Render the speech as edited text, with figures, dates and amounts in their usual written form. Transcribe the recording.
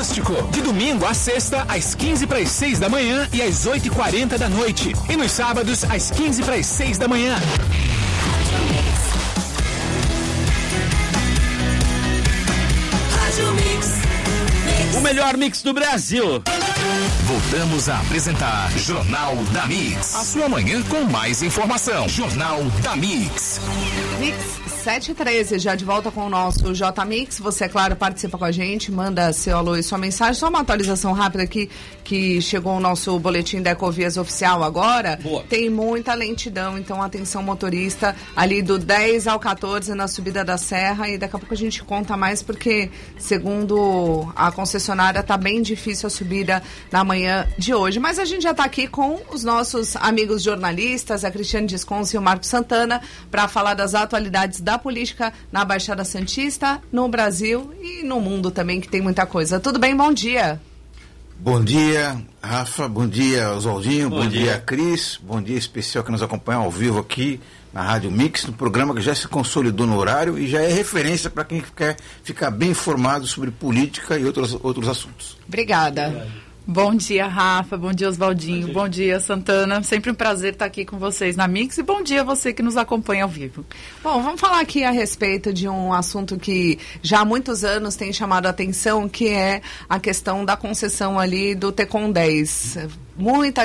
acústico. De domingo a sexta, às 15:45 da manhã e às 8:40 da noite. E nos sábados, às 15:06 da manhã. O melhor mix do Brasil. Voltamos a apresentar Jornal da Mix. A sua manhã com mais informação. Jornal da Mix. Mix 7h13, já de volta com o nosso J-Mix. Você, é claro, participa com a gente, manda seu alô e sua mensagem. Só uma atualização rápida aqui, que chegou o nosso boletim da Ecovias oficial agora. Boa. Tem muita lentidão, então atenção motorista, ali do 10 ao 14 na subida da serra, e daqui a pouco a gente conta mais, porque segundo a concessionária tá bem difícil a subida na manhã de hoje. Mas a gente já tá aqui com os nossos amigos jornalistas, a Cristiane Desconce e o Marco Santana, para falar das atualidades da política na Baixada Santista, no Brasil e no mundo também, que tem muita coisa. Tudo bem? Bom dia. Bom dia, Rafa. Bom dia, Oswaldinho. Bom dia, Cris. Bom dia especial que nos acompanha ao vivo aqui na Rádio Mix, no programa que já se consolidou no horário e já é referência para quem quer ficar bem informado sobre política e outros assuntos. Obrigada. Bom dia, Rafa. Bom dia, Oswaldinho. Bom dia, Santana. Sempre um prazer estar aqui com vocês na Mix. E bom dia a você que nos acompanha ao vivo. Bom, vamos falar aqui a respeito de um assunto que já há muitos anos tem chamado a atenção, que é a questão da concessão ali do Tecon 10. Muita